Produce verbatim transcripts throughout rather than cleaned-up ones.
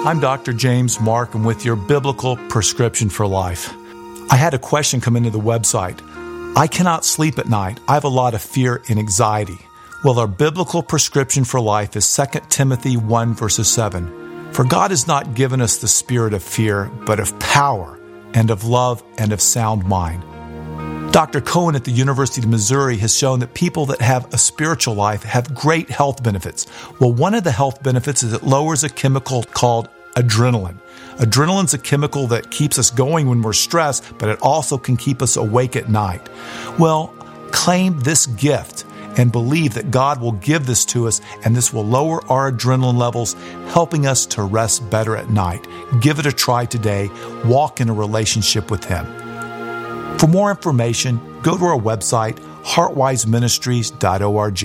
I'm Doctor James Markham with your Biblical Prescription for Life. I had a question come into the website. I cannot sleep at night. I have a lot of fear and anxiety. Well, our Biblical Prescription for Life is Second Timothy one, verses seven. For God has not given us the spirit of fear, but of power and of love and of sound mind. Doctor Cohen at the University of Missouri has shown that people that have a spiritual life have great health benefits. Well, one of the health benefits is it lowers a chemical called adrenaline. Adrenaline's a chemical that keeps us going when we're stressed, but it also can keep us awake at night. Well, claim this gift and believe that God will give this to us, and this will lower our adrenaline levels, helping us to rest better at night. Give it a try today. Walk in a relationship with Him. For more information, go to our website, heartwise ministries dot org.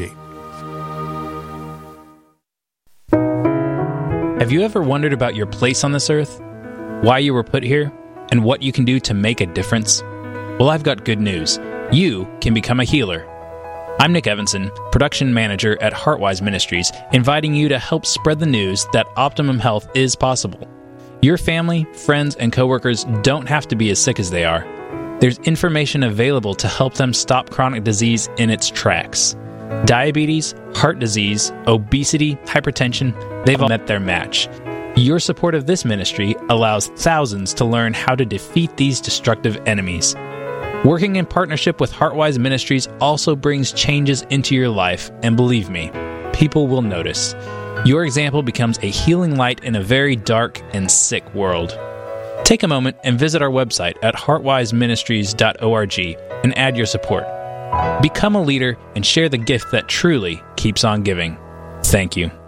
Have you ever wondered about your place on this earth? Why you were put here? And what you can do to make a difference? Well, I've got good news. You can become a healer. I'm Nick Evanson, production manager at Heartwise Ministries, inviting you to help spread the news that optimum health is possible. Your family, friends, and coworkers don't have to be as sick as they are. There's information available to help them stop chronic disease in its tracks. Diabetes, heart disease, obesity, hypertension, they've all met their match. Your support of this ministry allows thousands to learn how to defeat these destructive enemies. Working in partnership with Heartwise Ministries also brings changes into your life, and believe me, people will notice. Your example becomes a healing light in a very dark and sick world. Take a moment and visit our website at heartwise ministries dot org and add your support. Become a leader and share the gift that truly keeps on giving. Thank you.